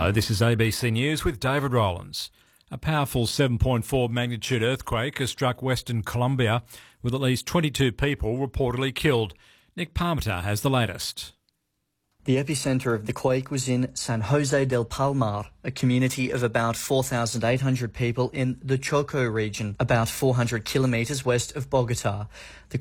Hello, this is ABC News with David Rowlands. A powerful 7.4 magnitude earthquake has struck Western Colombia, with at least 22 people reportedly killed. Nick Parmenter has the latest. The epicentre of the quake was in San Jose del Palmar, a community of about 4,800 people in the Choco region, about 400 kilometres west of Bogota. The